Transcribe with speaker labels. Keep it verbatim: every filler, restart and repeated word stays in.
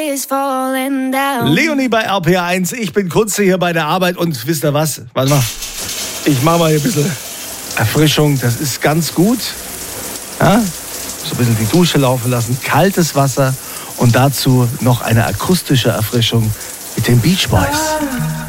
Speaker 1: Leonie bei R P R eins, ich bin Kunze hier bei der Arbeit und wisst ihr was? Warte mal, ich mache mal hier ein bisschen Erfrischung, das ist ganz gut. Ja? So ein bisschen die Dusche laufen lassen, kaltes Wasser und dazu noch eine akustische Erfrischung mit den Beach Boys.